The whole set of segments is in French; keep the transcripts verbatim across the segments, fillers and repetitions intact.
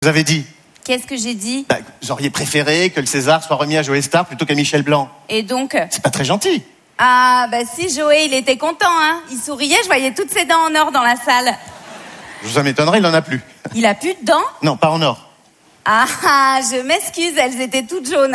Vous avez dit. Qu'est-ce que j'ai dit? Bah, vous auriez préféré que le César soit remis à Joey Starr plutôt qu'à Michel Blanc. Et donc? C'est pas très gentil. Ah, bah si, Joey, il était content, hein. Il souriait, je voyais toutes ses dents en or dans la salle. Ça m'étonnerait, il en a plus. Il a plus de dents? Non, pas en or. Ah, ah, je m'excuse, elles étaient toutes jaunes.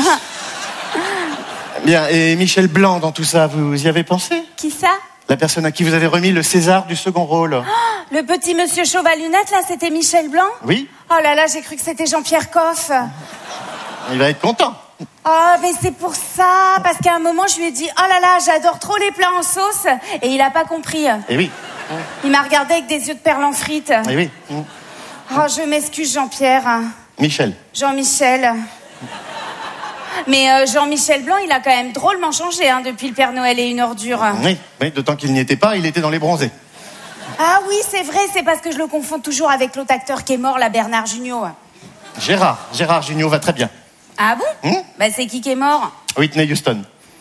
Bien, et Michel Blanc dans tout ça, vous y avez pensé? Qui ça? La personne à qui vous avez remis le César du second rôle. Oh, le petit monsieur chauve à lunettes, là, c'était Michel Blanc? Oui. Oh là là, j'ai cru que c'était Jean-Pierre Coff. Il va être content. Oh, mais c'est pour ça, parce qu'à un moment, je lui ai dit, oh là là, j'adore trop les plats en sauce, et il a pas compris. Eh oui. Il m'a regardé avec des yeux de perles en frites. Eh oui. Oh, je m'excuse, Jean-Pierre. Michel. Jean-Michel. Mais euh, Jean-Michel Blanc, il a quand même drôlement changé hein, depuis le Père Noël et une ordure. Oui, oui, d'autant qu'il n'y était pas, il était dans les bronzés. Ah oui, c'est vrai, c'est parce que je le confonds toujours avec l'autre acteur qui est mort, là, Bernard Jugnot. Gérard, Gérard Jugnot va très bien. Ah bon? Hum Bah c'est qui qui est mort? Whitney Houston.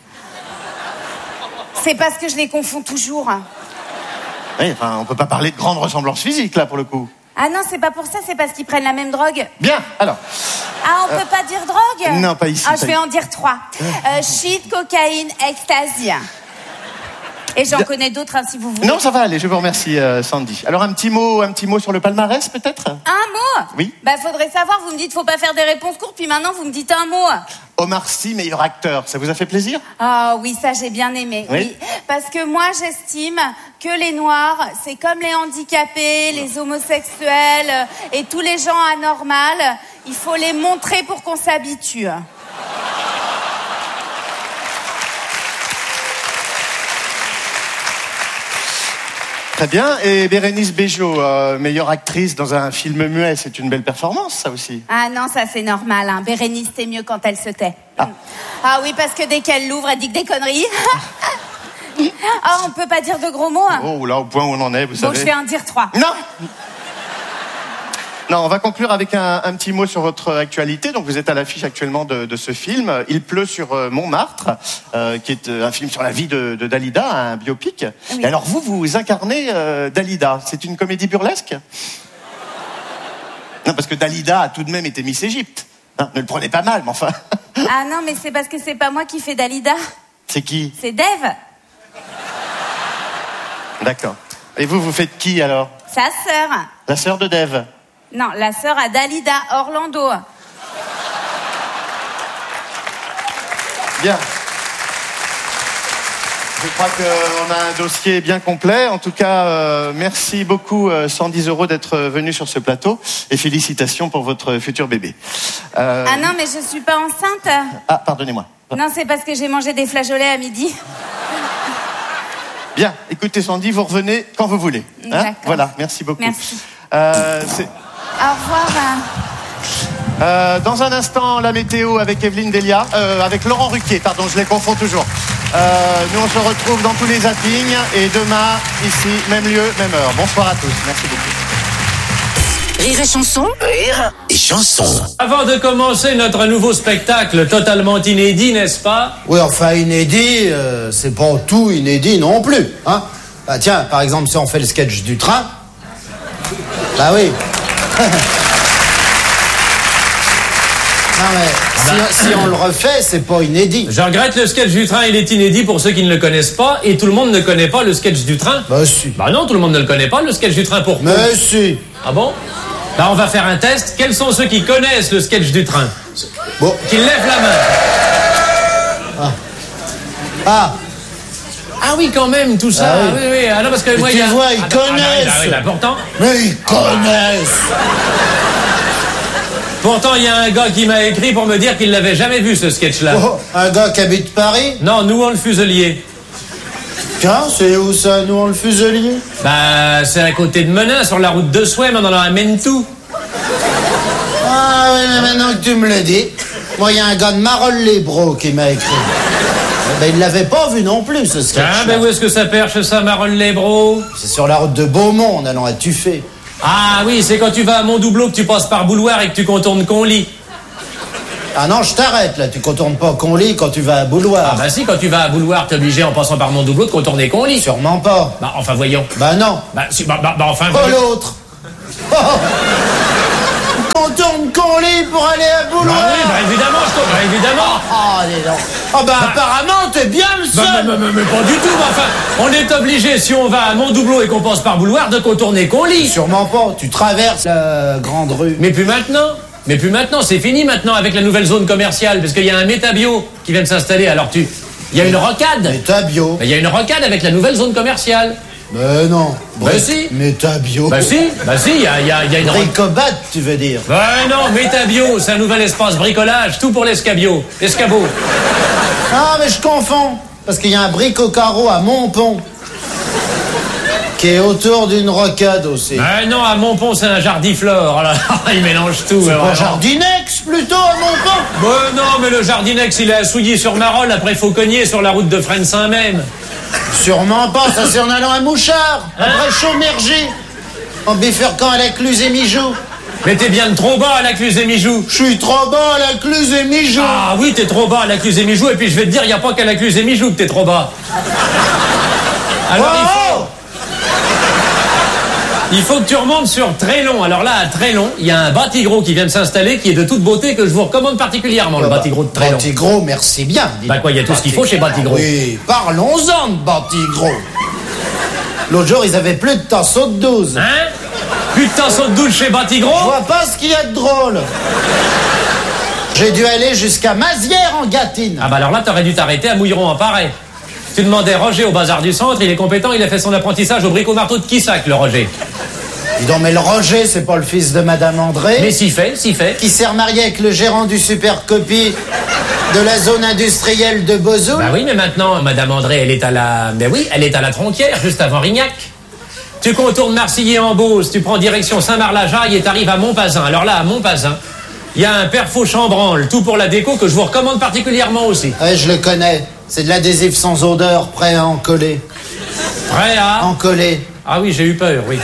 C'est parce que je les confonds toujours. Oui, enfin, on peut pas parler de grande ressemblance physique, là, pour le coup. Ah non, c'est pas pour ça, c'est parce qu'ils prennent la même drogue. Bien, alors. Ah, on euh... peut pas dire drogue? Non, pas ici. Ah, pas je vais ici. en dire trois. Euh, shit, cocaïne, ecstasy. Et j'en De... connais d'autres, hein, si vous voulez. Non, ça va aller, je vous remercie, euh, Sandy. Alors, un petit mot, un petit mot sur le palmarès, peut-être? Un mot? Oui. Bah, faudrait savoir, vous me dites, faut pas faire des réponses courtes, puis maintenant, vous me dites un mot. Omar Sy, meilleur acteur, ça vous a fait plaisir? Ah oui, ça j'ai bien aimé, oui. Oui. Parce que moi j'estime que les Noirs, c'est comme les handicapés, les homosexuels et tous les gens anormaux. Il faut les montrer pour qu'on s'habitue. Très bien. Et Bérénice Bejo, euh, meilleure actrice dans un film muet, c'est une belle performance, ça aussi. Ah non, ça c'est normal. Hein. Bérénice, c'est mieux quand elle se tait. Ah. Ah oui, parce que dès qu'elle l'ouvre, elle dit que des conneries. Ah, on peut pas dire de gros mots. Hein. Oh là, au point où on en est, vous Bon, savez. je vais en dire trois. Non. Non, on va conclure avec un, un petit mot sur votre actualité. Donc, vous êtes à l'affiche actuellement de, de ce film. Il pleut sur euh, Montmartre, euh, qui est euh, un film sur la vie de, de Dalida, un biopic. Oui. Et alors, vous, vous incarnez euh, Dalida. C'est une comédie burlesque? Non, parce que Dalida a tout de même été Miss Égypte. Hein, ne le prenez pas mal, mais enfin. Ah non, mais c'est parce que c'est pas moi qui fais Dalida. C'est qui? C'est Dave. D'accord. Et vous, vous faites qui alors? Sa sœur. La sœur de Dave. Non, la sœur à Dalida, Orlando. Bien. Je crois qu'on a un dossier bien complet. En tout cas, euh, merci beaucoup, euh, cent dix euros, d'être venu sur ce plateau. Et félicitations pour votre futur bébé. Euh... Ah non, mais je suis pas enceinte. Ah, pardonnez-moi. Non, c'est parce que j'ai mangé des flageolets à midi. Bien, écoutez Sandy, vous revenez quand vous voulez. Hein? D'accord. Voilà, merci beaucoup. Merci. Euh, c'est... Au revoir. Euh, dans un instant, la météo avec Evelyne Delia, euh, avec Laurent Ruquier, pardon, je les confonds toujours. Euh, nous, on se retrouve dans tous les zappings et demain, ici, même lieu, même heure. Bonsoir à tous, merci beaucoup. Rire et chanson. Rire et chanson. Avant de commencer notre nouveau spectacle totalement inédit, n'est-ce pas? Oui, enfin inédit, euh, c'est pas tout inédit non plus, hein. Bah tiens, par exemple, si on fait le sketch du train, bah oui. Non mais, si, si on le refait, c'est pas inédit. Je regrette, le sketch du train, il est inédit pour ceux qui ne le connaissent pas, et tout le monde ne connaît pas le sketch du train. Bah si. Bah non, tout le monde ne le connaît pas, le sketch du train, pourquoi? Mais si. Ah bon? Bah on va faire un test. Quels sont ceux qui connaissent le sketch du train? Bon. Qui lèvent la main. Ah. Ah. Ah oui, quand même, tout ça. Ah oui. oui, oui. Ah non, parce que Mais moi, tu il y a... vois, ils Ah, bah, connaissent. Ah, bah, oui, bah, pourtant... Mais ils connaissent. Pourtant, il y a un gars qui m'a écrit pour me dire qu'il l'avait jamais vu, ce sketch-là. Oh, un gars qui habite Paris? Non, nous, on le fuselier. Tiens, c'est où ça, nous, on le fuselier? Bah, c'est à côté de Menin, sur la route de Souham, on en amène tout. Ah oui, mais maintenant que tu me le dis, moi, il y a un gars de Marolles-les-Bros qui m'a écrit. Ben, il l'avait pas vu non plus, ce sketch. Ah, ben où est-ce que ça perche, ça, Marolles-les-Bros? C'est sur la route de Beaumont, en allant à Tuffet. Ah oui, c'est quand tu vas à Montdoubleau que tu passes par Bouloir et que tu contournes Conly. Ah non, je t'arrête, là. Tu contournes pas Conly quand tu vas à Bouloir. Ah bah si, quand tu vas à Bouloir, t'es obligé, en passant par Montdoubleau, de contourner Conly. Sûrement pas. Bah, enfin, voyons. Bah non. Bah, si, bah, bah, bah enfin... Pas voyons. l'autre. Oh. retournes ton lit pour aller à Boulogne. Bah oui, bah évidemment, je comprends, bah évidemment. Ah, dis donc. Ah, bah, bah apparemment, t'es bien le seul. Bah, mais, mais, mais pas du tout, mais enfin, on est obligé, si on va à Montdoubleau et qu'on passe par Bouloir, de contourner Conly. Sûrement pas, tu traverses la grande rue. Mais plus maintenant. Mais plus maintenant, c'est fini maintenant avec la nouvelle zone commerciale, parce qu'il y a un Métabio qui vient de s'installer, alors tu... Il y a une rocade. Métabio. Il y a une rocade avec la nouvelle zone commerciale. Mais non. Bah si. Métabio. Bah si, bah si, il y a, y a, y a une... Bricobat, tu veux dire. Bah non, Métabio, c'est un nouvel espace bricolage, tout pour l'escabio. Escabeau. Ah, mais je confonds. Parce qu'il y a un brico carreau à Montpont. Qui est autour d'une rocade aussi. Bah non, à Montpont, c'est un jardiflore. Alors, il mélange tout. C'est alors, pas Jardinex, plutôt, à Montpont. Bah non, mais le Jardinex, il est à Souilly-sur-Marolles, après il faut cogner sur la route de Fresnes-Saint-Même. Sûrement pas, ça c'est en allant à Mouchard, après Chaumergy, en bifurquant à la Cluse et Mijoux. Mais t'es bien trop bas à la Cluse et Mijoux. Je suis trop bas à la Cluse et Mijoux. Ah oui, t'es trop bas à la Cluse et Mijoux, et puis je vais te dire, il n'y a pas qu'à la Cluse et Mijoux que t'es trop bas. Alors oh il faut... Il faut que tu remontes sur Trélon. Alors là, à Trélon, il y a un Batigros qui vient de s'installer, qui est de toute beauté, que je vous recommande particulièrement, le Batigros de Trélon. Batigros, merci bien. Bah quoi, il y a tout ce qu'il faut chez Batigros. Oui, parlons-en de Batigros. L'autre jour, ils avaient plus de tasseaux de douze. Hein? Plus de tasseaux de douze chez Batigros? Je vois pas ce qu'il y a de drôle. J'ai dû aller jusqu'à Mazières en Gâtine. Ah bah alors là, t'aurais dû t'arrêter à Mouilleron en Paray. Tu demandais Roger au bazar du centre, il est compétent, il a fait son apprentissage au bricot-marteau de Quissac, le Roger. Dis donc, mais le Roger, c'est pas le fils de Madame André. Mais s'y fait, s'y fait. Qui s'est remarié avec le gérant du Supercopie de la zone industrielle de Bozoul. Bah oui, mais maintenant, Madame André, elle est à la... Mais oui, elle est à la Tronquière, juste avant Rignac. Tu contournes Marcilly en Beauce, tu prends direction Saint-Marc-la-Jaille et t'arrives à Montpazin. Alors là, à Montpazin, il y a un Perfaux chambranle, tout pour la déco, que je vous recommande particulièrement aussi. Ouais, je le connais. C'est de l'adhésif sans odeur, prêt à en coller. Prêt à... En coller. Ah oui, j'ai eu peur, oui.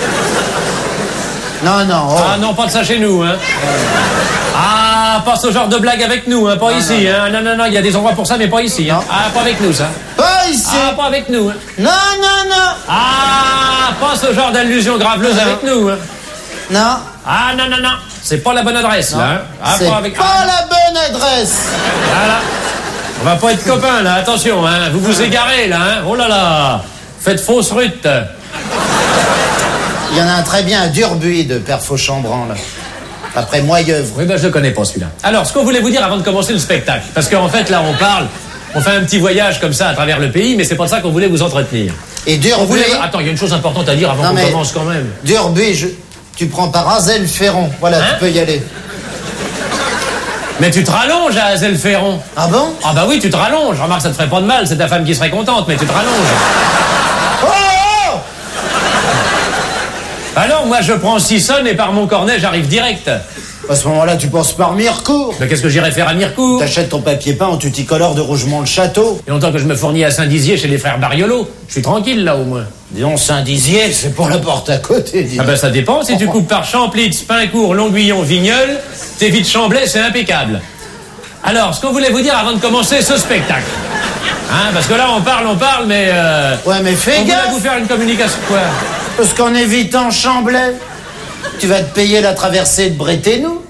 Non, non. Oh. Ah non, pas de ça chez nous, hein. Ah, pas ce genre de blague avec nous, hein, pas non, ici, non, hein. Non, non, non, il y a des endroits pour ça, mais pas ici, hein. Ah, pas avec nous, ça. Pas ici. Ah, pas avec nous, hein. Non, non, non. Ah, pas ce genre d'allusion graveleuse non. avec nous, hein. Non. Ah, non, non, non. C'est pas la bonne adresse, non. là, hein. Ah, c'est pas avec... pas ah. la bonne adresse. Voilà. On va pas être copains, là, attention, hein. Vous vous égarez, là, hein. Oh là là. Faites fausse rute. Il y en a un très bien à Durbuy de Perfaux chambranle. Après Moyeuvre. Oui, ben je le connais pas, celui-là. Alors, ce qu'on voulait vous dire avant de commencer le spectacle, parce qu'en fait, là, on parle, on fait un petit voyage comme ça à travers le pays, mais c'est pas de ça qu'on voulait vous entretenir. Et Durbuy... On voulait... Attends, il y a une chose importante à dire avant non, qu'on mais... commence quand même. Durbuy, je... tu prends par Azel-Ferron. Voilà, hein? Tu peux y aller. Mais tu te rallonges à Azel-Ferron. Ah bon? Ah bah oui, tu te rallonges. Remarque, ça te ferait pas de mal, c'est ta femme qui serait contente, mais tu te rallonges. Oh, oh Alors, moi, je prends Sissonne et par Montcornet, j'arrive direct. À ce moment-là, tu passes par Mirecourt. Mais qu'est-ce que j'irais faire à Mirecourt? T'achètes ton papier peint en tuticolore de Rougemont-le-Château. Et longtemps que je me fournis à Saint-Dizier chez les frères Bariolo. Je suis tranquille, là, au moins. Disons, Saint-Dizier, c'est pour la porte à côté, dis Ah donc. ben ça dépend, si tu coupes par Champlitz, Pincourt, Longuillon, Vigneulles, t'évites Chamblay, c'est impeccable. Alors, ce qu'on voulait vous dire avant de commencer ce spectacle. Hein, parce que là, on parle, on parle, mais... Euh, ouais, mais fais on gaffe. voulait vous faire une communication, quoi. Parce qu'en évitant Chamblay, tu vas te payer la traversée de Bréténou.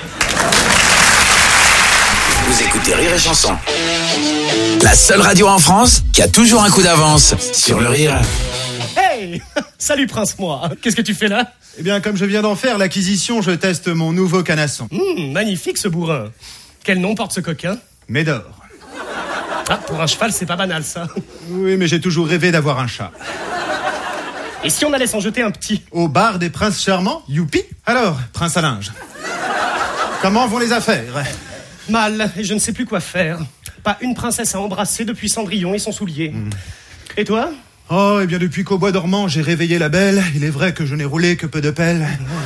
Vous écoutez Rire et Chanson. La seule radio en France qui a toujours un coup d'avance sur le rire. Hey! Salut Prince-moi. Qu'est-ce que tu fais là? Eh bien, comme je viens d'en faire l'acquisition, je teste mon nouveau canasson. Mmh, magnifique ce bourrin. Quel nom porte ce coquin? Médor. Ah, pour un cheval, c'est pas banal ça. Oui, mais j'ai toujours rêvé d'avoir un chat. Et si on allait s'en jeter un petit? Au bar des princes charmants, youpi. Alors, prince à linge. Comment vont les affaires? Mal, et je ne sais plus quoi faire. Pas une princesse à embrasser depuis Cendrillon et son soulier. Mmh. Et toi? Oh, eh bien, depuis qu'au bois dormant, j'ai réveillé la belle, il est vrai que je n'ai roulé que peu de pelles.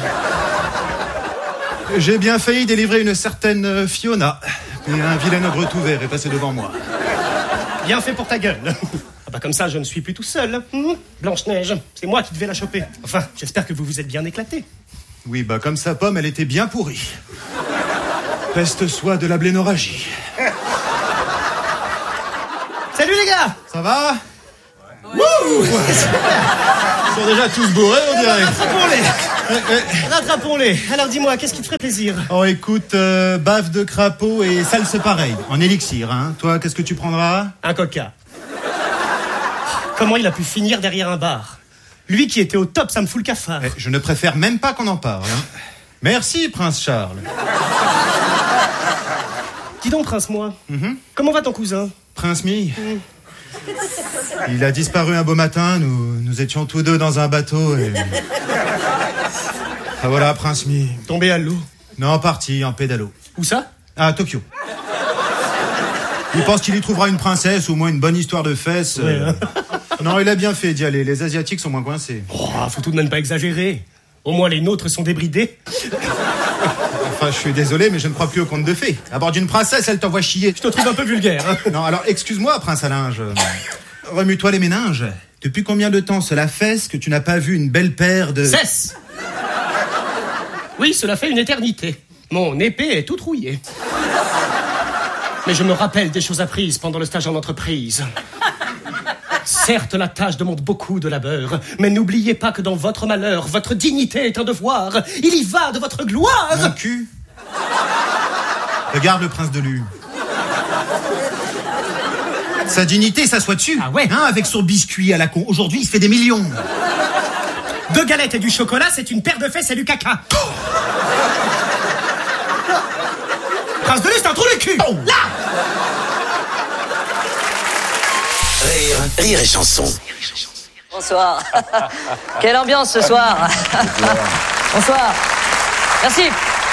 J'ai bien failli délivrer une certaine Fiona. Et un vilain ogre tout vert est passé devant moi. Bien fait pour ta gueule. Ah bah comme ça, je ne suis plus tout seul. Mmh. Blanche-Neige, c'est moi qui devais la choper. Enfin, j'espère que vous vous êtes bien éclatés. Oui, bah comme sa pomme, elle était bien pourrie. Peste soit de la blénorragie. Salut les gars! Ça va? Wouh! Ils sont déjà tous bourrés, on dirait. Bon, les... Rattrapons-les. Alors dis-moi, qu'est-ce qui te ferait plaisir? Oh, écoute, euh, bave de crapaud et salse pareil, en élixir, hein. Toi, qu'est-ce que tu prendras? Un coca. Comment il a pu finir derrière un bar? Lui qui était au top, ça me fout le cafard. Eh, je ne préfère même pas qu'on en parle, hein. Merci, Prince Charles. Dis donc, Prince, moi. Mm-hmm. Comment va ton cousin? Prince Mi. Mm. Il a disparu un beau matin, nous, nous étions tous deux dans un bateau et... Ah voilà, Prince Mi. Tombé à l'eau? Non, parti, en pédalo. Où ça? À Tokyo. Il pense qu'il y trouvera une princesse ou au moins une bonne histoire de fesses. Ouais, hein. Non, il a bien fait d'y aller. Les Asiatiques sont moins coincés. Oh, faut tout de même pas exagérer. Au moins les nôtres sont débridés. Enfin, je suis désolé, mais je ne crois plus au conte de fées. À bord d'une princesse, elle t'envoie chier. Je te trouve un peu vulgaire. Hein. Non, alors excuse-moi, Prince Alinge. Remue-toi les méninges. Depuis combien de temps cela fait que tu n'as pas vu une belle paire de... Cesse! Oui, cela fait une éternité. Mon épée est toute rouillée. Mais je me rappelle des choses apprises pendant le stage en entreprise. Certes, la tâche demande beaucoup de labeur, mais n'oubliez pas que dans votre malheur, votre dignité est un devoir. Il y va de votre gloire. Mon cul. Regarde le prince de Lu. Sa dignité s'assoit dessus. Ah ouais? Hein, avec son biscuit à la con. Aujourd'hui, il se fait des millions. Deux galettes et du chocolat, c'est une paire de fesses et du caca. Oh Prince de Lu, c'est un trou de cul. Oh. Là. Rire, rire et chanson. Bonsoir. Quelle ambiance ce soir. Bonsoir. Merci.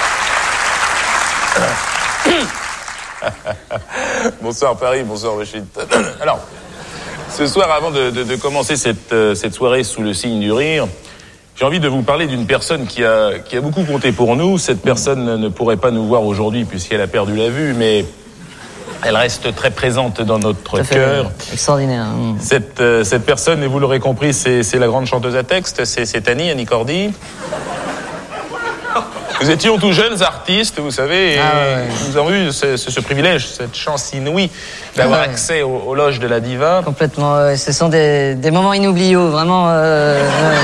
Bonsoir Paris, bonsoir Rachid. Alors, ce soir, avant de, de, de commencer cette, euh, cette soirée sous le signe du rire, j'ai envie de vous parler d'une personne qui a, qui a beaucoup compté pour nous. Cette personne ne pourrait pas nous voir aujourd'hui puisqu'elle a perdu la vue, mais elle reste très présente dans notre cœur. Extraordinaire. Mmh. Cette, euh, cette personne, et vous l'aurez compris, c'est, c'est la grande chanteuse à texte, c'est, c'est Annie, Annie Cordy. Nous étions tous jeunes artistes, vous savez, et ah ouais. nous avons eu ce, ce, ce privilège, cette chance inouïe d'avoir ah ouais. accès aux, aux loges de la diva. Complètement, ouais. Ce sont des, des moments inoubliables, vraiment. Euh, ouais.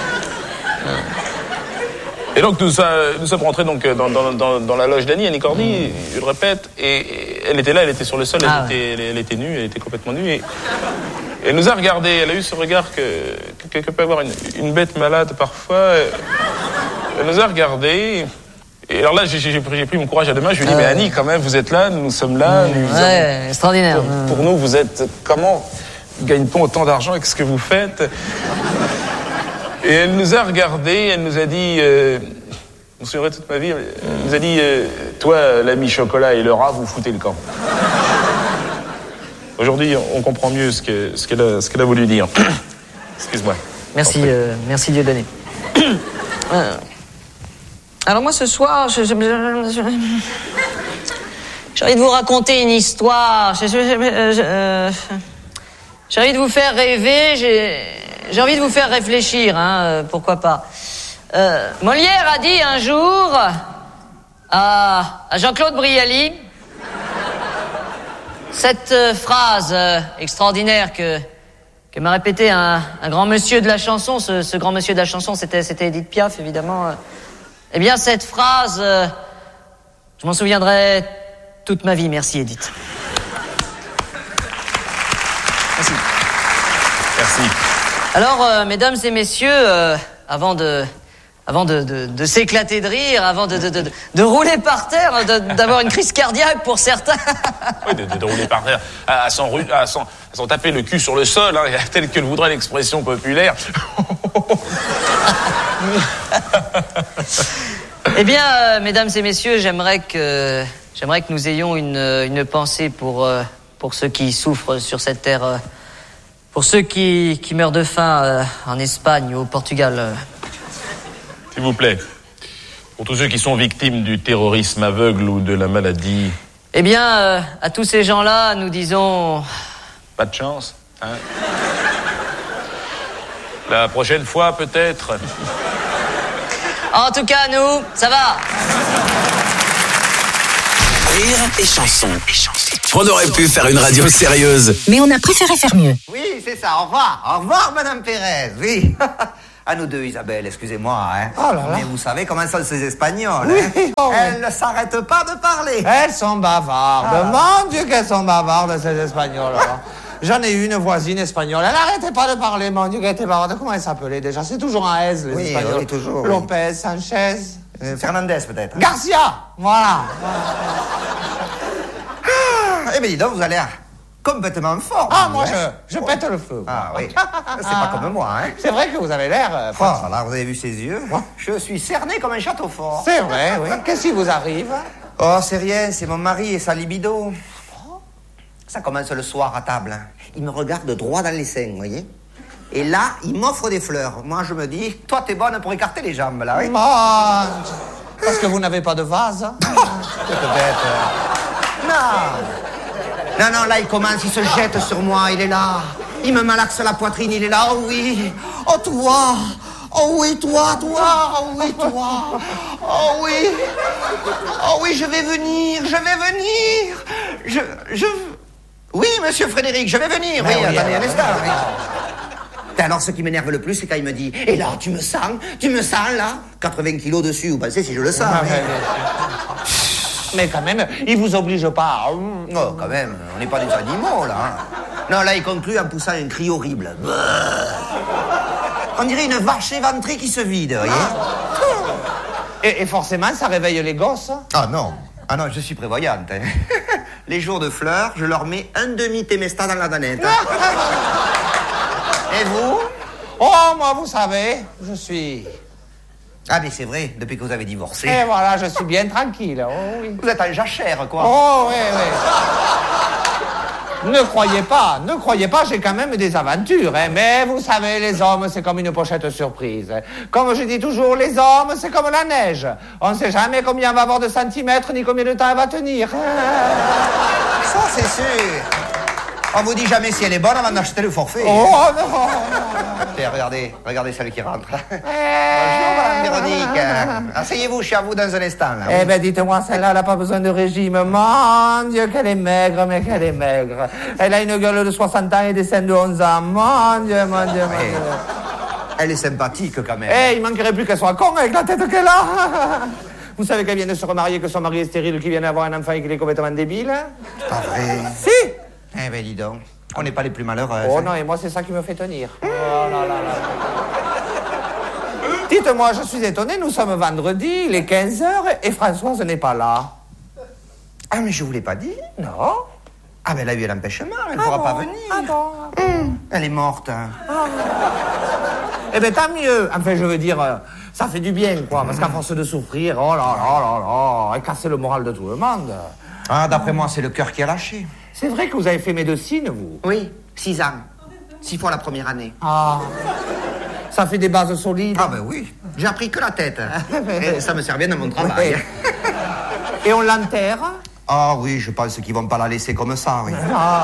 Et donc nous, nous sommes rentrés donc dans, dans, dans, dans la loge d'Annie, Annie Cordy, mmh. je le répète, et, et elle était là, elle était sur le sol, elle, ah était, ouais. elle, elle était nue, elle était complètement nue, et, et elle nous a regardés, elle a eu ce regard que, que, que peut avoir une, une bête malade parfois. Elle nous a regardés, et alors là j'ai, j'ai, pris, j'ai pris mon courage à deux mains, je lui ai dit, euh... mais Annie quand même, vous êtes là, nous sommes là. Mmh, nous ouais, avons... extraordinaire. Pour, mmh. pour nous, vous êtes, comment gagne-t-on autant d'argent avec ce que vous faites? Et elle nous a regardés, elle nous a dit, euh, je me souviendrai toute ma vie, elle nous a dit, euh, toi, l'ami Chocolat et le rat, vous foutez le camp. Aujourd'hui, on comprend mieux ce, que, ce, qu'elle, a, ce qu'elle a voulu dire. Excuse-moi. Merci, euh, merci Dieudonné. euh, alors moi, ce soir, je, je, je, je, j'ai envie de vous raconter une histoire. Je, je, je, je, euh, j'ai envie de vous faire rêver, j'ai... J'ai envie de vous faire réfléchir, hein, euh, pourquoi pas. Euh, Molière a dit un jour à, à Jean-Claude Brialy cette euh, phrase euh, extraordinaire que, que m'a répété un, un grand monsieur de la chanson. Ce, ce grand monsieur de la chanson, c'était, c'était Édith Piaf, évidemment. Eh bien, cette phrase, euh, je m'en souviendrai toute ma vie. Merci, Édith. Merci. Merci. Alors, euh, mesdames et messieurs, euh, avant de, avant de, de, de s'éclater de rire, avant de, de, de, de rouler par terre, de, d'avoir une crise cardiaque pour certains. Oui, de, de, de rouler par terre, à, à, s'en, à, s'en, à s'en taper le cul sur le sol, hein, tel que le voudrait l'expression populaire. Eh bien, euh, mesdames et messieurs, j'aimerais que, j'aimerais que nous ayons une, une pensée pour, euh, pour ceux qui souffrent sur cette terre. Euh, Pour ceux qui, qui meurent de faim euh, en Espagne ou au Portugal. Euh. S'il vous plaît, pour tous ceux qui sont victimes du terrorisme aveugle ou de la maladie. Eh bien, euh, à tous ces gens-là, nous disons... Pas de chance, hein? La prochaine fois, peut-être. En tout cas, nous, ça va. Rire et chanson. On aurait pu faire une radio sérieuse. Mais on a préféré faire mieux. Oui, c'est ça. Au revoir. Au revoir, Madame Pérez. Oui. À nous deux, Isabelle, excusez-moi, hein. Oh là là. Mais vous savez comment sont ces Espagnols, Oui, hein. oh oui. Elles ne s'arrêtent pas de parler. Elles sont bavardes. Ah. Mon Dieu, qu'elles sont bavardes, ces Espagnols. là. J'en ai eu une voisine espagnole. Elle n'arrêtait pas de parler, mon Dieu, qu'elle était bavarde. Comment elle s'appelait déjà? C'est toujours un S, les Oui, Espagnols. oui, toujours, oui. Lopez, Sanchez. Euh, Fernandez, peut-être. Garcia. Voilà. Ah, eh bien, dis donc, vous allez l'air complètement fort. Ah, vous, moi, hein. je, je pète le feu. Ah oui, c'est pas comme moi, hein. C'est vrai que vous avez l'air... euh, Oh, là, vous avez vu ses yeux? Je suis cerné comme un château fort. C'est vrai, oui. Qu'est-ce qui vous arrive? Oh, c'est rien, c'est mon mari et sa libido. Ça commence le soir à table. Hein. Il me regarde droit dans les seins, vous voyez? Et là, il m'offre des fleurs. Moi, je me dis, toi, t'es bonne pour écarter les jambes, là, oui? Mon Dieu. Parce que vous n'avez pas de vase. Hein? Peut-être. Non. Non, non, là, il commence, il se jette sur moi, il est là. Il me malaxe la poitrine, il est là. Oh oui. Oh, toi. Oh oui, toi, toi. Oh oui, toi. Oh oui. Oh oui, je vais venir, je vais venir. Je... je... Oui, monsieur Frédéric, je vais venir. Mais oui, oui, attendez euh, un instant. Oui. Alors, ce qui m'énerve le plus, c'est quand il me dit « Et là, tu me sens? Tu me sens, là ?» quatre-vingts kilos dessus, vous pensez si je le sens? Ah, mais... mais, mais, mais quand même, il vous oblige pas. Oh, quand même, on n'est pas des animaux, là. Hein. Non, là, il conclut en poussant un cri horrible. On dirait une vache éventrée qui se vide, vous voyez? Et, et forcément, ça réveille les gosses. Ah non, ah non, je suis prévoyante. Hein. Les jours de fleurs, je leur mets un demi-témesta dans la danette. Et vous? Oh, moi, vous savez, je suis... Ah, mais c'est vrai, depuis que vous avez divorcé. Et voilà, je suis bien tranquille. Oh, oui. Vous êtes en jachère, quoi. Oh, oui, oui. Ne croyez pas, ne croyez pas, j'ai quand même des aventures. Hein. Mais vous savez, les hommes, c'est comme une pochette surprise. Comme je dis toujours, les hommes, c'est comme la neige. On ne sait jamais combien on va avoir de centimètres, ni combien de temps elle va tenir. Ça, c'est sûr. On vous dit jamais si elle est bonne avant d'acheter le forfait. Oh, non. Et regardez, regardez celle qui rentre. Bonjour, madame Véronique. Asseyez-vous, je suis à vous dans un instant. Là. Eh ben, dites-moi, celle-là, elle n'a pas besoin de régime. Mon Dieu, qu'elle est maigre, mais qu'elle est maigre. Elle a une gueule de soixante ans et des seins de onze ans. Mon Dieu, mon Dieu, mon Ouais. Dieu. Elle est sympathique, quand même. Eh, il manquerait plus qu'elle soit con avec la tête qu'elle a. Vous savez qu'elle vient de se remarier, que son mari est stérile, qu'il vient d'avoir un enfant et qu'il est complètement débile? Pas vrai. Si. Eh ben, dis donc. On n'est pas les plus malheureux. Oh hein. non, et moi, c'est ça qui me fait tenir. Oh là là là. Dites-moi, je suis étonné, nous sommes vendredi, il est quinze heures et Françoise n'est pas là. Ah, mais je vous l'ai pas dit. Non. Ah, mais elle a eu l'empêchement, elle ne Ah pourra bon, pas venir. ah bon. Hum, elle est morte. Hein. Eh bien, tant mieux. Enfin, je veux dire, euh, ça fait du bien, quoi. Parce qu'à force de souffrir, oh là là là là, et casser le moral de tout le monde. Ah, d'après moi, c'est le cœur qui a lâché. C'est vrai que vous avez fait médecine, vous? Oui, six ans. Six fois la première année. Ah. Ça fait des bases solides. Ah, ben oui. J'ai appris que la tête. Et ça me sert bien dans mon travail. Et on l'enterre? Ah oui, je pense qu'ils vont pas la laisser comme ça, oui. Ah.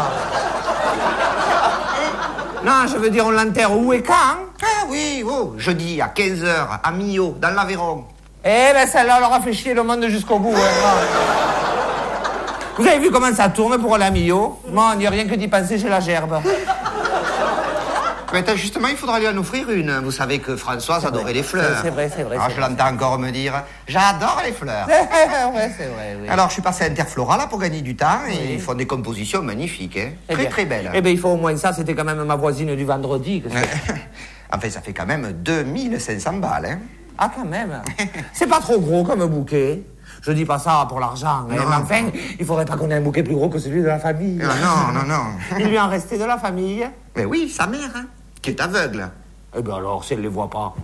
Non, je veux dire, on l'enterre où et quand? Ah oui, oh, jeudi à quinze heures, à Millau, dans l'Aveyron. Eh ben, celle-là, elle aura fait chier le monde jusqu'au bout. Hein. Vous avez vu comment ça tourne pour la Millau? Moi, il n'y a rien que d'y penser chez la gerbe. Mais justement, il faudra lui en offrir une. Vous savez que Françoise adorait les fleurs. C'est vrai, c'est vrai. Alors, c'est je vrai. l'entends encore me dire, j'adore les fleurs. Ouais, c'est vrai, oui. Alors, je suis passé à Interflora, là, pour gagner du temps, et Oui. ils font des compositions magnifiques, hein. Eh Très, bien. très belles. Eh bien, il faut au moins ça, c'était quand même ma voisine du vendredi. que c'est- Enfin, ça fait quand même deux mille cinq cents balles, hein. Ah, quand même. C'est pas trop gros comme bouquet. Je dis pas ça pour l'argent, hein, Non. mais enfin, il faudrait pas qu'on ait un bouquet plus gros que celui de la famille. Ah, non, non, non. Il lui en restait de la famille. Mais oui, sa mère, hein, qui est aveugle. Eh bien alors, si elle les voit pas.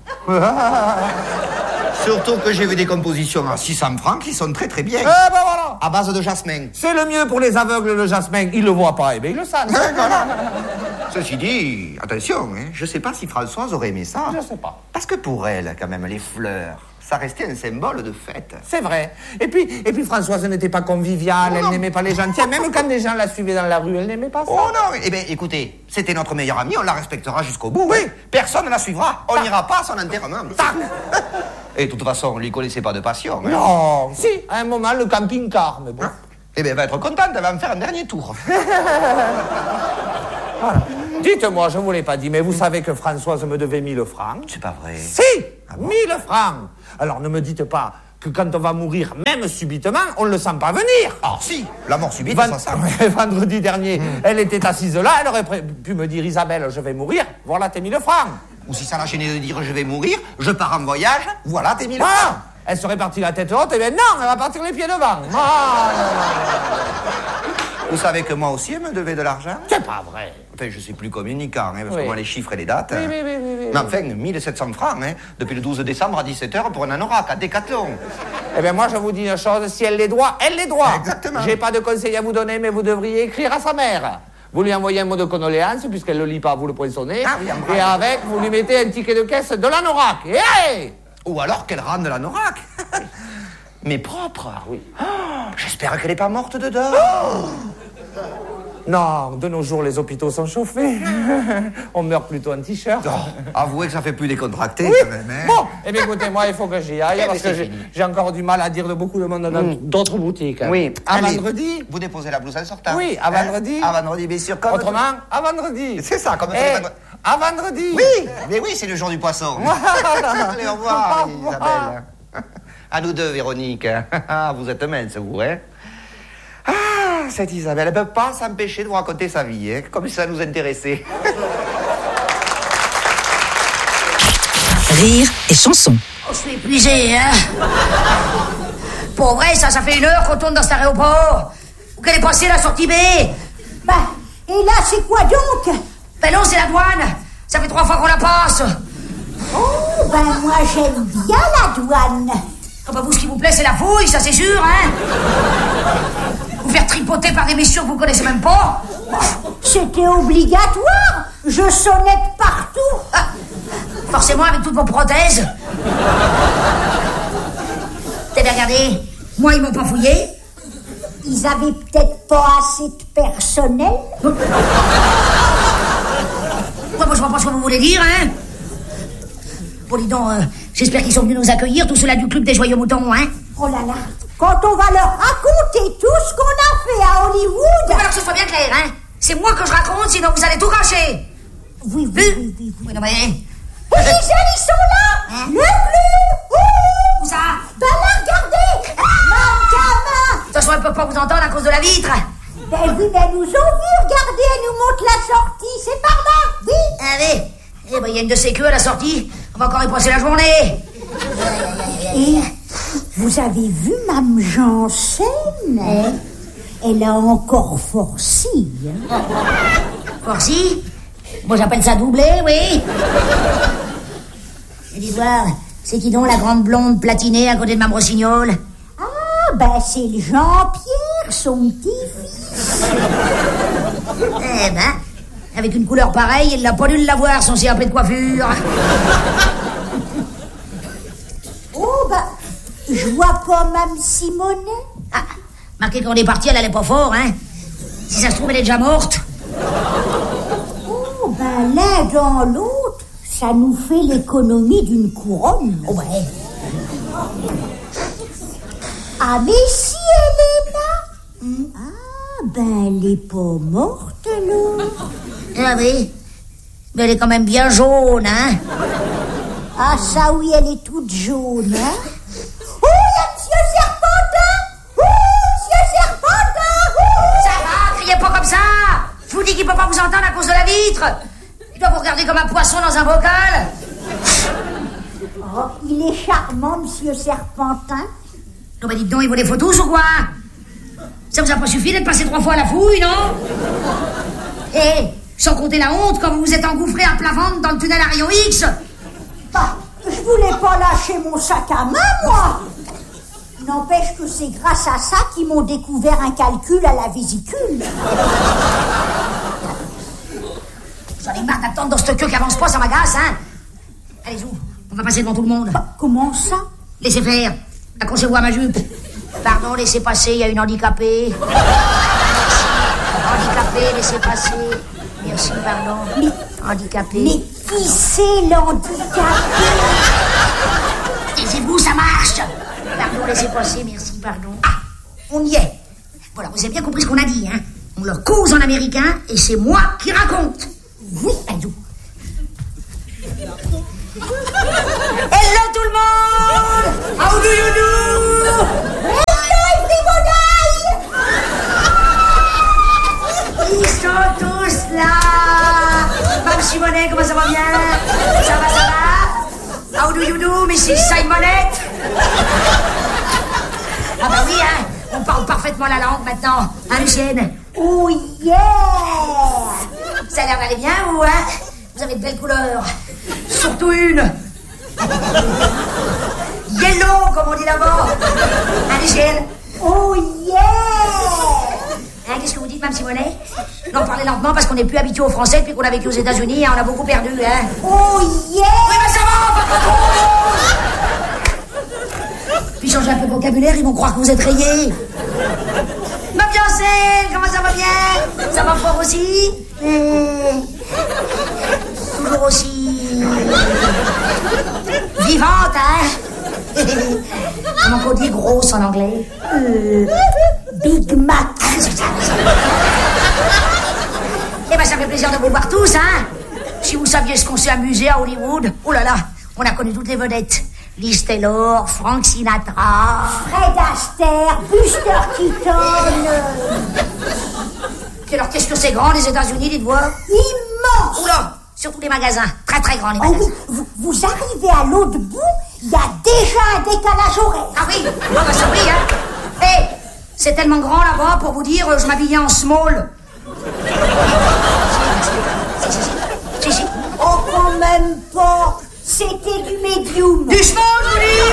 Surtout que j'ai vu des compositions à six cents francs qui sont très très bien. Eh ben voilà. À base de jasmin. C'est le mieux pour les aveugles, le jasmin. Ils le voient pas, eh bien ils le savent. Ceci dit, attention, hein, je sais pas si Françoise aurait aimé ça. Je sais pas. Parce que pour elle, quand même, les fleurs, ça restait un symbole de fête. C'est vrai. Et puis, et puis Françoise n'était pas conviviale, Oh elle non. n'aimait pas les gens. Tiens, même quand les gens la suivaient dans la rue, elle n'aimait pas ça. Oh non, eh bien, écoutez, c'était notre meilleure amie, on la respectera jusqu'au bout. Oui. Hein. Personne ne la suivra, on n'ira pas à son enterrement. Tac. Et de toute façon, on lui connaissait pas de passion. Hein. Non. Si, à un moment, le camping-car, mais bon. Eh bien, elle va être contente, elle va me faire un dernier tour. Voilà. Dites-moi, je vous l'ai pas dit, mais vous savez que Françoise me devait mille francs? C'est pas vrai. Si, ah bon? mille francs. Alors ne me dites pas que quand on va mourir, même subitement, on ne le sent pas venir. Ah si, la mort subite, Vend... ça Vendredi dernier, mmh. elle était assise là, elle aurait pu me dire, Isabelle, je vais mourir, voilà tes mille francs. Ou si ça l'a gêné de dire, je vais mourir, je pars en voyage, voilà tes mille ah, francs. Elle serait partie la tête haute, et bien non, elle va partir les pieds devant. Ah, vous savez que moi aussi, elle me devait de l'argent? C'est pas vrai. Enfin, je suis plus communicant, hein, parce oui. que moi, les chiffres et les dates... Oui, oui, oui, oui, oui. Mais enfin, mille sept cents francs, hein, depuis le douze décembre à dix-sept heures pour un anorak à Décathlon. Eh bien, moi, je vous dis une chose, si elle les doit, elle les doit. Exactement. J'ai pas de conseil à vous donner, mais vous devriez écrire à sa mère. Vous lui envoyez un mot de condoléance, puisqu'elle le lit pas, vous le poinçonnez. Ah, oui, et avec, vous lui mettez un ticket de caisse de l'anorak. Et hey! Ou alors qu'elle rende l'anorak. Mais propre. Ah, oui. Oh, j'espère qu'elle n'est pas morte dedans. Oh! Non, de nos jours, les hôpitaux sont chauffés. On meurt plutôt en t-shirt. Oh, avouez que ça fait plus décontracté, oui. quand même. Hein. Bon, eh bien, écoutez, moi, il faut que j'y aille, eh parce que j'ai encore du mal à dire de beaucoup de monde dans d'autres mm. boutiques. Oui. À Allez, vendredi. Vous déposez la blouse en sortant. Oui, à hein? vendredi. À vendredi, bien sûr. Comme Autrement, à vendredi. C'est ça, comme eh, à vendredi. Oui, mais oui, c'est le jour du poisson. Allez, au revoir, Isabelle. À nous deux, Véronique. Vous êtes mince, vous, hein? Ah, cette Isabelle, elle ne peut pas s'empêcher de vous raconter sa vie, hein, comme si ça nous intéressait. Rire et chanson. Oh, je suis épuisé, hein. Pour vrai, ça, ça fait une heure qu'on tourne dans cet aéroport. Où qu'elle est passée, la sortie B? Bah, et là, c'est quoi donc? Ben non, c'est la douane. Ça fait trois fois qu'on la passe. Oh, ben moi, j'aime bien la douane. Oh, ben vous, ce qui vous plaît, c'est la fouille, ça, c'est sûr, hein. Vous faire tripoter par des messieurs que vous connaissez même pas. C'était obligatoire. Je sonnais partout. Ah, forcément, avec toutes vos prothèses. T'as bien regardé? Moi, ils m'ont pas fouillé. Ils avaient peut-être pas assez de personnel. Ouais, moi, je vois pas ce que vous voulez dire, hein. Bon, dis donc, euh, j'espère qu'ils sont venus nous accueillir, tous ceux-là du club des Joyeux Moutons, hein. Oh là là, quand on va leur raconter tout ce qu'on a fait à Hollywood... Alors que ce soit bien clair, hein. C'est moi que je raconte, sinon vous allez tout gâcher. Oui, oui, oui, oui, oui. Oui, non, mais... Et les jeunes, ils sont là, hein? Le club. Où ça? Ben là, regardez. Maman. De toute façon, elle peut pas vous entendre à cause de la vitre. Ben oui, mais nous ont vu, regardez, elle nous montre la sortie, c'est par là, vite. Allez, eh ben, il y a une de ces queues à la sortie, on va encore y passer la journée. Et vous avez vu Mme Janssen, hein? Elle a encore forci. Hein? Forci? Moi, j'appelle ça doublé, oui. Et dis voir, c'est qui donc la grande blonde platinée à côté de Mme Rossignol? Ah, ben c'est le Jean-Pierre, son petit-fils. Eh ben, avec une couleur pareille, il n'a pas dû l'avoir, son C A P de coiffure. Oh, ben, je vois pas Mme Simonet. Ah, marqué qu'on est parti, elle allait pas fort, hein. Si ça se trouve, elle est déjà morte. Oh, ben, l'un dans l'autre, ça nous fait l'économie d'une couronne. Oh, ouais. Ah, mais si elle est là. Hmm. Ah, ben, elle est pas morte, alors. Ah oui, mais elle est quand même bien jaune, hein. Ah, ça, oui, elle est toute jaune, hein. Oh, il y a Monsieur Serpentin. Oh, Monsieur Serpentin. Oh. Ça va, criez pas comme ça. Je vous dis qu'il peut pas vous entendre à cause de la vitre. Il doit vous regarder comme un poisson dans un bocal. Oh, il est charmant, Monsieur Serpentin. Non, mais dites donc, il vous les faut tous ou quoi? Ça vous a pas suffi d'être passé trois fois à la fouille, non? Eh, sans compter la honte quand vous vous êtes engouffré à plat ventre dans le tunnel Arion X. Bah, je voulais pas lâcher mon sac à main, moi. N'empêche que c'est grâce à ça qu'ils m'ont découvert un calcul à la vésicule. J'en ai marre d'attendre dans cette queue qui avance pas, ça m'agace, hein. Allez-y, on va passer devant tout le monde. Bah, comment ça? Laissez faire. Accrochez-vous à ma jupe. Pardon, laissez passer, il y a une handicapée. Handicapée, laissez passer. Merci, pardon. Mais, handicapée. Mais qui c'est l'handicapé? Taisez-vous, ça marche. Pardon, laissez passer, merci, pardon. Ah, on y est. Voilà, vous avez bien compris ce qu'on a dit, hein. On leur cause en américain et c'est moi qui raconte. Oui, Adou. Hello tout le monde! How do you do? Hello everybody! Ils sont tous là! Mme Simonette, comment ça va bien? Ça va, ça va? How do you do, missus Simonette? Ah bah oui, hein, on parle parfaitement la langue maintenant, hein, Lucienne? Oh yeah! Ça a l'air d'aller bien, vous, hein? Vous avez de belles couleurs. Surtout une. Yellow, comme on dit là-bas. Hein, Lucienne? Oh yeah! Hein, qu'est-ce que vous dites, Mme Simonet? Non, parlez lentement parce qu'on n'est plus habitué aux Français depuis qu'on a vécu aux États-Unis, hein, on a beaucoup perdu, hein. Oh yeah! Oui, mais ça va, pas trop! Puis changez un peu de vocabulaire, ils vont croire que vous êtes rayés. Ma fiancée, comment ça va bien? Ça va fort aussi? Mmh. Toujours aussi... vivante, hein? Comment qu'on dit grosse en anglais? euh, Big Mac. Eh ben ça fait plaisir de vous voir tous, hein? Si vous saviez ce qu'on s'est amusé à Hollywood, oh là là, on a connu toutes les vedettes. Liz Taylor, Frank Sinatra, Fred Astaire, Buster Keaton. Puis alors qu'est-ce que c'est grand les États-Unis, dites-vous? Immense. Oula, surtout les magasins, très très grands les Oh magasins. oui, vous, vous arrivez à l'autre bout, il y a déjà un décalage horaire. Ah oui, ah bah ça oui, hein. Hé, c'est tellement grand là-bas, pour vous dire, je m'habillais en small. Si, si, si, si, si. Oh, quand même pas. C'était du medium. Du small, je vous dis.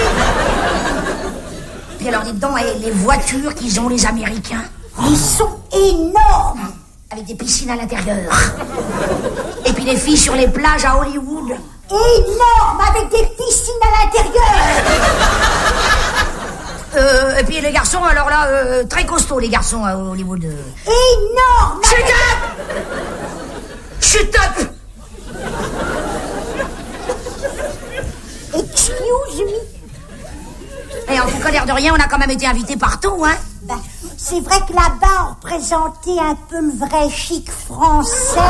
Puis alors, dites donc, eh, les voitures qu'ils ont, les Américains. Ils sont énormes. Avec des piscines à l'intérieur. Et puis les filles sur les plages à Hollywood. Énormes, avec des piscines à l'intérieur. Euh, et puis les garçons, alors là, euh, très costauds, les garçons à Hollywood. Énormes. Shut up! Shut up! Excuse me. Et en tout cas, l'air de rien, on a quand même été invités partout, hein? Ben, c'est vrai que là-bas, on représentait un peu le vrai chic français.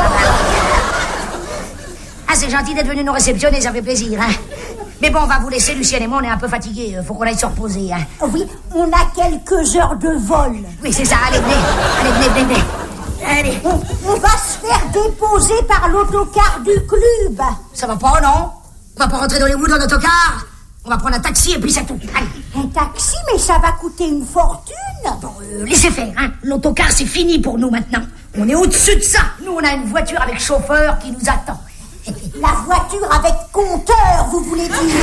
Ah, c'est gentil d'être venu nous réceptionner, ça fait plaisir, hein? Mais bon, on va vous laisser, Lucienne et moi, on est un peu fatigués. Faut qu'on aille se reposer, hein? Oui, on a quelques heures de vol. Oui, c'est ça, allez, venez. Allez, venez, venez, venez. Allez. On, on va se faire déposer par l'autocar du club. Ça va pas, non? On va pas rentrer dans les Hollywood en autocar. On va prendre un taxi et puis c'est tout. Allez. Un taxi, mais ça va coûter une fortune. Bon, euh, laissez faire, hein. L'autocar, c'est fini pour nous maintenant. On est au-dessus de ça. Nous, on a une voiture avec chauffeur qui nous attend. La voiture avec compteur, vous voulez dire?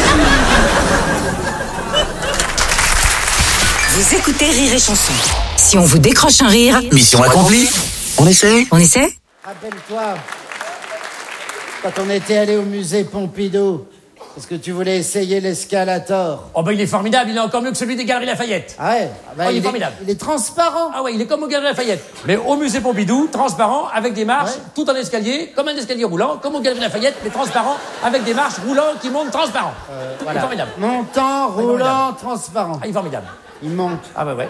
Vous écoutez Rire et Chanson. Si on vous décroche un rire... Mission accomplie. On essaie? On essaie? Rappelle-toi, quand on était allé au musée Pompidou, est-ce que tu voulais essayer l'escalator? Oh ben il est formidable, il est encore mieux que celui des Galeries Lafayette. Ah ouais, ah bah, oh, il, il est formidable. Il est transparent. Ah ouais, il est comme aux Galeries Lafayette. Mais au musée Pompidou, transparent, avec des marches, ouais. Tout en escalier, comme un escalier roulant, comme aux Galeries Lafayette, mais transparent, avec des marches roulant qui montent transparent. Euh, tout voilà. est formidable. Montant, roulant, ah, transparent. Ah, il est formidable. Il monte. Ah bah ouais.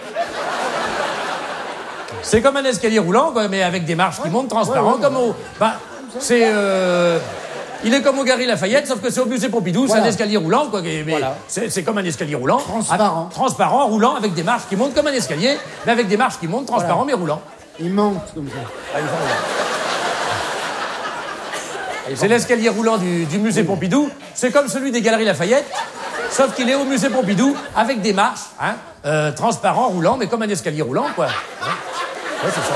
C'est comme un escalier roulant, quoi, mais avec des marches ouais. qui montent transparent, ouais, ouais, comme ouais. au... Bah, c'est... Euh... Il est comme au Galeries Lafayette, sauf que c'est au musée Pompidou, voilà. C'est un escalier roulant, quoi. Mais voilà. c'est, c'est comme un escalier roulant. Transparent. À, transparent, roulant, avec des marches qui montent comme un escalier, mais avec des marches qui montent transparent, voilà. Mais roulant. Il monte comme ça. Ah, il c'est l'escalier roulant du, du musée Pompidou. C'est comme celui des Galeries Lafayette, sauf qu'il est au musée Pompidou, avec des marches, hein, euh, transparent, roulant, mais comme un escalier roulant, quoi. Ouais, ouais c'est ça.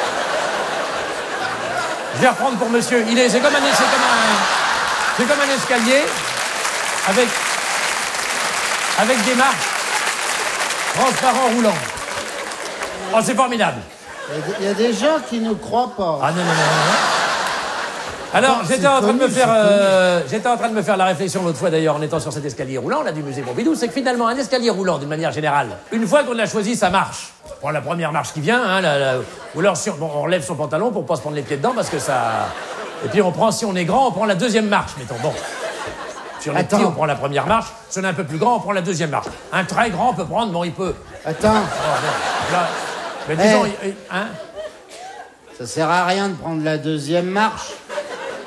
Je vais reprendre pour monsieur. Il est, c'est comme un, c'est comme un, c'est comme un escalier avec, avec des marches transparents roulants. Oh, c'est formidable. Il y a des gens qui ne croient pas. Ah non, non, non, non. Alors, oh, j'étais en train connu, de me faire, euh, j'étais en train de me faire la réflexion l'autre fois d'ailleurs en étant sur cet escalier roulant là du musée Pompidou, c'est que finalement un escalier roulant d'une manière générale, une fois qu'on l'a choisi, ça marche. On prend la première marche qui vient, hein, la, la, ou alors si on, bon, on relève son pantalon pour pas se prendre les pieds dedans parce que ça. Et puis on prend, si on est grand, on prend la deuxième marche, mettons. Bon. Si on est petit, on prend la première marche. Si on est un peu plus grand, on prend la deuxième marche. Un très grand peut prendre, bon, il peut. Attends. Oh, bon, là, mais disons, hey. Hein. Ça sert à rien de prendre la deuxième marche.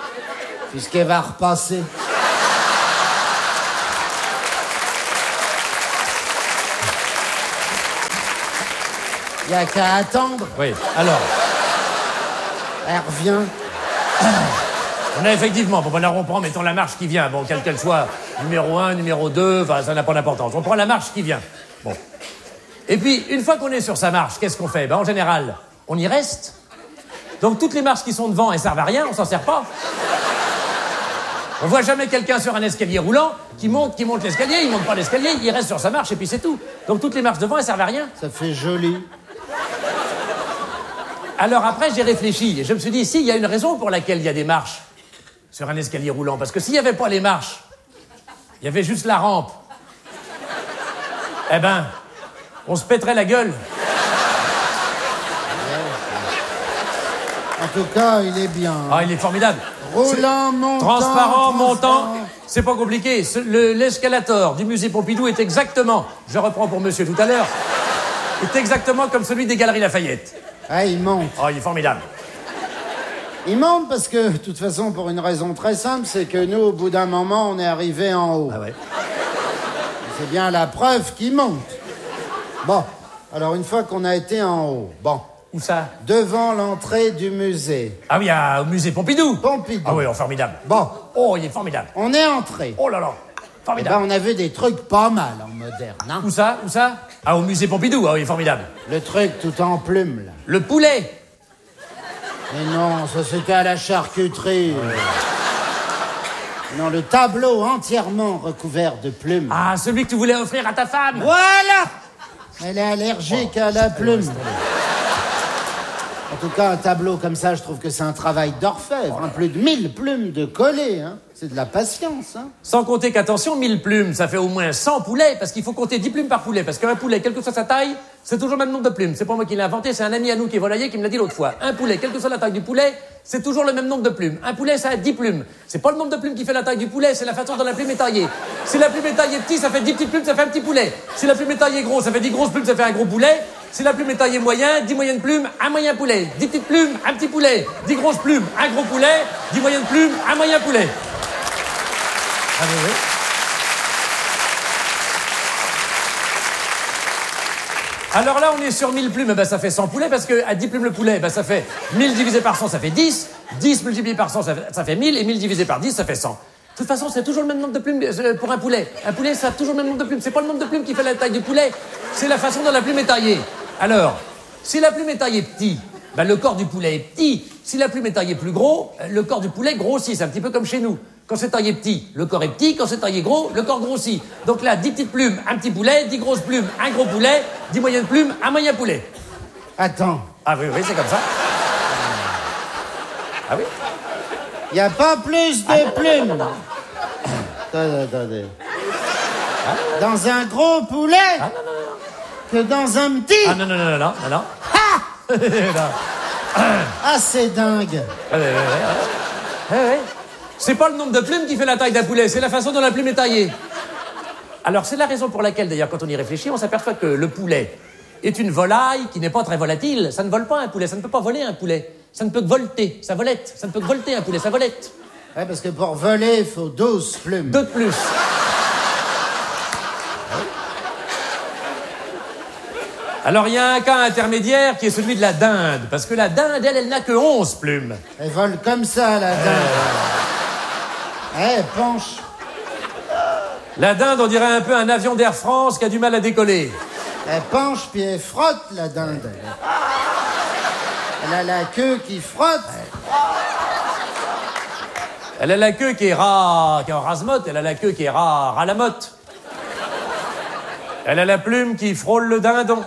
Puisqu'elle va repasser. Il n'y a qu'à attendre. Oui, alors. Elle revient. On a effectivement, bon, alors on prend, mettons la marche qui vient, bon, quelle qu'elle soit, numéro un, numéro deux, enfin, ça n'a pas d'importance. On prend la marche qui vient. Bon. Et puis, une fois qu'on est sur sa marche, qu'est-ce qu'on fait? Ben, en général, on y reste. Donc, toutes les marches qui sont devant, elles servent à rien, on s'en sert pas. On voit jamais quelqu'un sur un escalier roulant qui monte, qui monte l'escalier, il monte pas l'escalier, il reste sur sa marche et puis c'est tout. Donc, toutes les marches devant, elles servent à rien. Ça fait joli. Alors après, j'ai réfléchi et je me suis dit, si, il y a une raison pour laquelle il y a des marches sur un escalier roulant. Parce que s'il n'y avait pas les marches, il y avait juste la rampe, eh ben, on se pèterait la gueule. En tout cas, il est bien. Ah, il est formidable. Roulant, montant. Transparent, montant. C'est pas compliqué. Ce- le- L'escalator du musée Pompidou est exactement, je reprends pour monsieur tout à l'heure, est exactement comme celui des Galeries Lafayette. Ah, il monte. Oh, il est formidable. Il monte parce que, de toute façon, pour une raison très simple, c'est que nous, au bout d'un moment, on est arrivé en haut. Ah ouais. C'est bien la preuve qu'il monte. Bon, alors une fois qu'on a été en haut, bon. Où ça? Devant l'entrée du musée. Ah oui, à- au musée Pompidou. Pompidou. Ah oui, oh, formidable. Bon. Oh, il est formidable. On est entré. Oh là là, Eh formidable. ben, on a vu des trucs pas mal en moderne, hein. Où ça? Où ça? Ah, au musée Pompidou. Ah oui, formidable. Le truc tout en plumes, là. Le poulet. Mais non, ça c'était à la charcuterie. Non, le tableau entièrement recouvert de plumes. Ah, celui que tu voulais offrir à ta femme. Voilà! Elle est allergique à la plume. En tout cas, un tableau comme ça, je trouve que c'est un travail d'orfèvre. Hein. Plus de mille plumes de coller, hein. C'est de la patience, hein. Sans compter qu'attention, mille plumes, ça fait au moins cent poulets, parce qu'il faut compter dix plumes par poulet. Parce qu'un poulet, quelle que soit sa taille, c'est toujours le même nombre de plumes. C'est pas moi qui l'ai inventé, c'est un ami à nous qui est volailler qui me l'a dit l'autre fois. Un poulet, quelle que soit la taille du poulet, c'est toujours le même nombre de plumes. Un poulet, ça a dix plumes. C'est pas le nombre de plumes qui fait la taille du poulet, c'est la façon dont la plume est taillée. Si la plume est taillée petit, ça fait dix petites plumes, ça fait un petit poulet. Si la plume est taillée gros, ça fait dix grosses plumes, ça fait un gros poulet. Si la plume est taillée moyen, dix moyennes plumes, un moyen poulet. dix petites plumes, un petit poulet. dix grosses plumes, un gros poulet. dix moyennes plumes, un moyen poulet. Ah oui, oui. Alors là, on est sur mille plumes, eh ben, ça fait cent poulets, parce qu'à dix plumes le poulet, ben, ça fait mille divisé par cent, ça fait dix. dix multiplié par cent, ça fait, ça fait mille, et mille divisé par dix, ça fait cent. De toute façon, c'est toujours le même nombre de plumes euh, pour un poulet. Un poulet, ça a toujours le même nombre de plumes. C'est pas le nombre de plumes qui fait la taille du poulet, c'est la façon dont la plume est taillée. Alors, si la plume est taillée petit, ben, le corps du poulet est petit. Si la plume est taillée plus gros, le corps du poulet grossit. C'est un petit peu comme chez nous. Quand c'est taillé petit, le corps est petit. Quand c'est taillé gros, le corps grossit. Donc là, dix petites plumes, un petit poulet. dix grosses plumes, un gros poulet. dix moyennes plumes, un moyen poulet. Attends. Ah oui, oui, c'est comme ça. Ah oui. Il n'y a pas plus de Ah, plumes. Attendez, attendez. Dans un gros poulet Ah, non, non, non. que dans un petit. Ah non, non, non, non, non, non. Ha Non. Ah, c'est dingue. Ah, ouais, ouais, ouais. Ouais, ouais. C'est pas le nombre de plumes qui fait la taille d'un poulet, c'est la façon dont la plume est taillée. Alors, c'est la raison pour laquelle, d'ailleurs, quand on y réfléchit, on s'aperçoit que le poulet est une volaille qui n'est pas très volatile. Ça ne vole pas un poulet, ça ne peut pas voler un poulet. Ça ne peut que volter, ça volette. Ça ne peut que volter un poulet, ça volette. Ouais, parce que pour voler, il faut douze plumes. Deux de plus. Alors, il y a un cas intermédiaire qui est celui de la dinde. Parce que la dinde, elle, elle n'a que onze plumes. Elle vole comme ça, la dinde. Ouais, elle penche. La dinde, on dirait un peu un avion d'Air France qui a du mal à décoller. Elle penche, puis elle frotte, la dinde. Elle a la queue qui frotte. Elle a la queue qui est ras, qui est en rase-motte. Elle a la queue qui est ras, ras la motte. Elle a la plume qui frôle le dindon.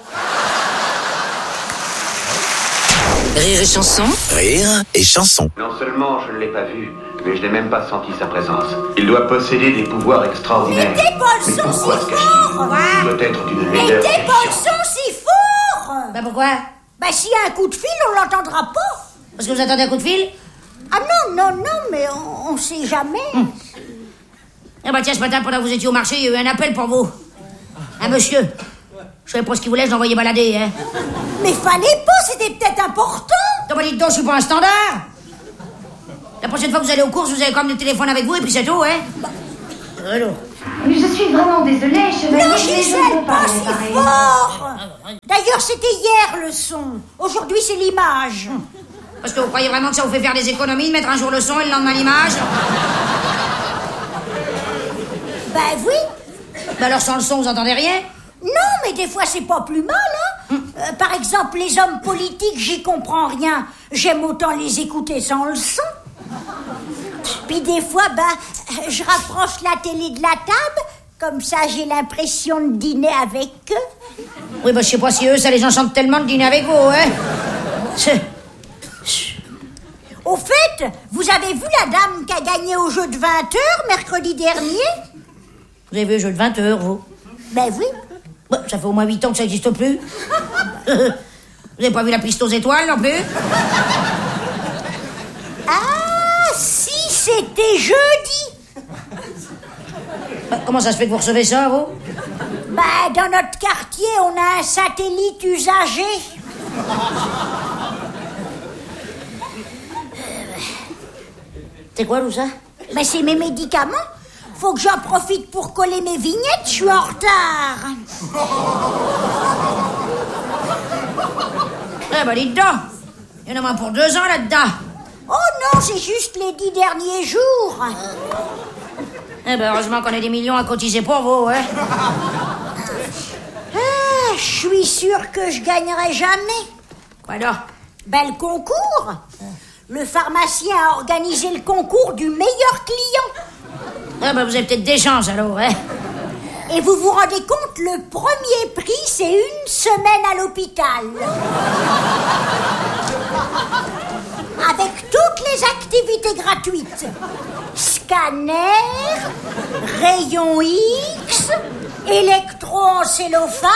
Rire et chanson. Rire et chanson. Non seulement je ne l'ai pas vu, mais je n'ai même pas senti sa présence. Il doit posséder des pouvoirs extraordinaires. Mais tes poils Mais sont pourquoi si se cache-t-il forts. Il doit être d'une Mais laideur tes terrifiante. poils sont si forts. Bah pourquoi? Bah s'il y a un coup de fil, on l'entendra pas. Parce que vous attendez un coup de fil? Ah non, non, non, mais on, on sait jamais. Hum. Eh bah tiens, ce matin, pendant que vous étiez au marché, il y a eu un appel pour vous. Un monsieur. Je savais pas ce qu'il voulait, je l'envoyais balader, hein. Mais fallait pas, c'était peut-être important. T'as pas dit donc, je suis pas un standard. La prochaine fois que vous allez aux courses, vous avez quand même le téléphone avec vous et puis c'est tout, hein? Allô? Mais je suis vraiment désolée, chevalier. Non, mais je Gisèle, ne peux pas pas si réparer. fort. D'ailleurs, c'était hier le son. Aujourd'hui, c'est l'image. Parce que vous croyez vraiment que ça vous fait faire des économies de mettre un jour le son et le lendemain l'image? Ben oui. Ben alors sans le son, vous entendez rien? Non, mais des fois, c'est pas plus mal, hein. Euh, par exemple, les hommes politiques, j'y comprends rien. J'aime autant les écouter sans le son. Puis des fois, ben, je rapproche la télé de la table. Comme ça, j'ai l'impression de dîner avec eux. Oui, ben je sais pas si eux, ça les enchante tellement de dîner avec vous, hein. C'est... Au fait, vous avez vu la dame qui a gagné au jeu de vingt heures mercredi dernier? Vous avez vu le jeu de vingt heures, vous? Ben oui. Ouais, ça fait au moins huit ans que ça n'existe plus. Vous n'avez pas vu la piste aux étoiles non plus? Ah, si, c'était jeudi. Bah, comment ça se fait que vous recevez ça, vous? Bah, dans notre quartier, on a un satellite usagé. C'est quoi tout ça? Bah, c'est mes médicaments. Faut que j'en profite pour coller mes vignettes, je suis en retard. Eh ben, dites donc. Il y en a moins pour deux ans là-dedans. Oh non, c'est juste les dix derniers jours. Eh ben, heureusement qu'on a des millions à cotiser pour vous, hein. Ah, je suis sûre que je gagnerai jamais. Quoi donc? Ben, le concours. Le pharmacien a organisé le concours du meilleur client. Ah ben, vous avez peut-être des chances, alors, hein. Et vous vous rendez compte, le premier prix, c'est une semaine à l'hôpital. Avec toutes les activités gratuites. Scanner, rayon X, électro en cellophane.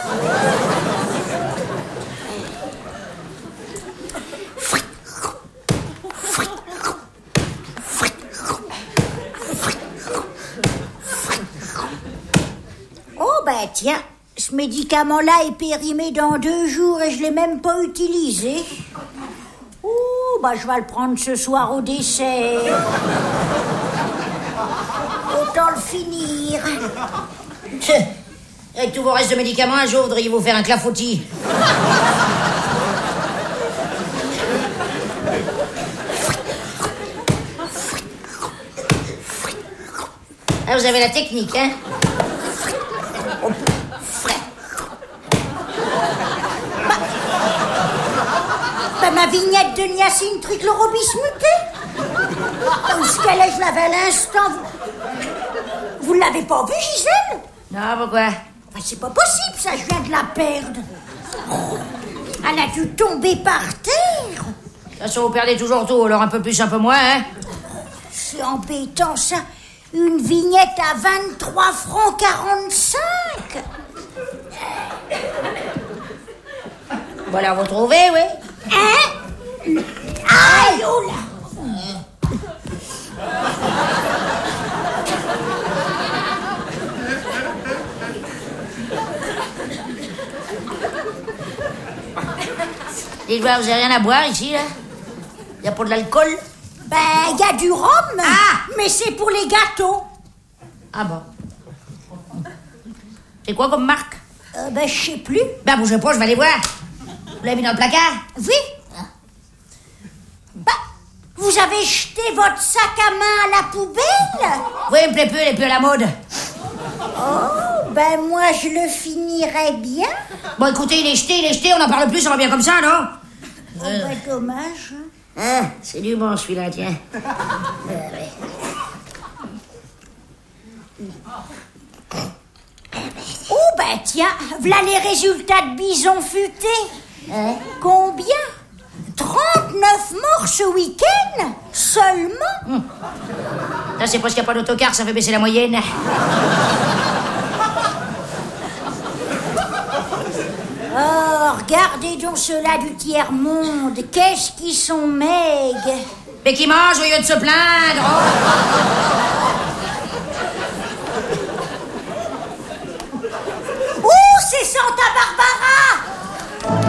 Oh ben tiens, ce médicament-là est périmé dans deux jours et je l'ai même pas utilisé. Oh ben je vais le prendre ce soir au dessert. Autant le finir. Avec tous vos restes de médicaments, un jour, vous devriez vous faire un clafoutis. Ah, vous avez la technique, hein? Ben, ma vignette de niacine trichlorobismutée. Où est-ce qu'elle est? Je l'avais à l'instant. Vous, vous l'avez pas vue, Gisèle? Non, pourquoi? Ben, c'est pas possible, ça, je viens de la perdre. Oh, elle a dû tomber par terre. De toute façon, vous perdez toujours tout, alors un peu plus, un peu moins, hein? C'est embêtant, ça. Une vignette à vingt-trois francs quarante-cinq. Voilà, vous trouvez, oui? Hein? Aïe, oh là! Dites-moi, vous avez rien à boire ici, là? Il n'y a pas de l'alcool? Ben, il y a du rhum. Ah! Mais c'est pour les gâteaux. Ah bon? C'est quoi comme marque? Euh, ben, je sais plus. Ben, bougez pas, je vais aller voir. Vous l'avez mis dans le placard? Oui. Bah, vous avez jeté votre sac à main à la poubelle? Oui, il me plaît peu, il est plus à la mode. Oh, ben moi, je le finirais bien. Bon, écoutez, il est jeté, il est jeté, on n'en parle plus, ça va bien comme ça, non? Oh, euh... ben, dommage. Ah, c'est du bon, celui-là, tiens. euh, ouais. Oh, ben tiens, voilà les résultats de Bison Futé. Hein? Combien? trente-neuf morts ce week-end seulement. Hum. Là, c'est parce qu'il n'y a pas d'autocar, ça fait baisser la moyenne. Oh, regardez donc ceux-là du tiers-monde. Qu'est-ce qu'ils sont maigres. Mais qui mangent au lieu de se plaindre. Oh, c'est sans tabarnak.